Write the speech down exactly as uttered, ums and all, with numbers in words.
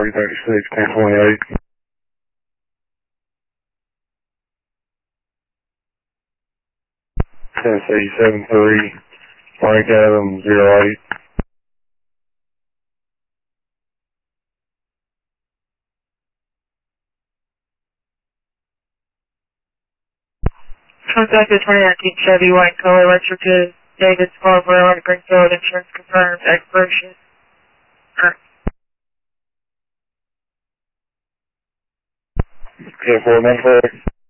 three thirty-six, ten twenty-eight. Tennessee seven three, Frank Adams zero eight. Contact the twenty nineteen Chevy white color electric David Scarborough and Greenfield insurance confirmed expiration. ten four,